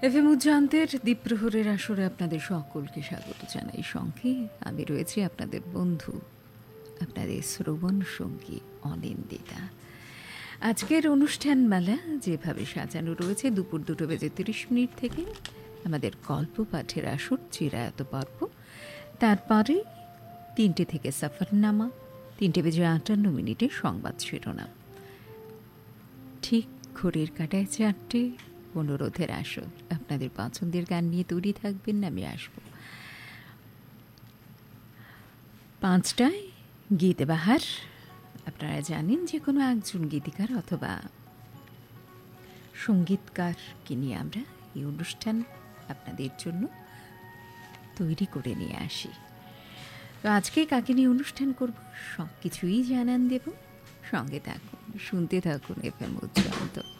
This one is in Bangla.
এফএম উজ্জান্তের দ্বীপ্রহরের আসরে আপনাদের সকলকে স্বাগত জানাই। সঙ্গে আমি রয়েছি আপনাদের বন্ধু, আপনাদের শ্রবণ সঙ্গী অনিন্দিতা। আজকের অনুষ্ঠান মেলা যেভাবে সাজানো রয়েছে, দুপুর 2:30 থেকে আমাদের গল্প পাঠের আসর চিরায়ত পর্ব, তারপরে 3টে থেকে সফরনামা, 3:58 সংবাদ শিরোনাম, ঠিক ঘড়ির কাটায় 4টে অনুরোধের আসর। আপনাদের পছন্দের গান নিয়ে তৈরি থাকবেন, আমি আসব। 5টায় গীতে বাহার। আপনারা জানেন যে কোনো একজন গীতিকার অথবা সঙ্গীতকারকে নিয়ে আমরা এই অনুষ্ঠান আপনাদের জন্য তৈরি করে নিয়ে আসি। তো আজকে কাকে নিয়ে অনুষ্ঠান করব সব কিছুই জানান দেব। সঙ্গে থাকুন, শুনতে থাকুন এফএম উজ্জান্ত।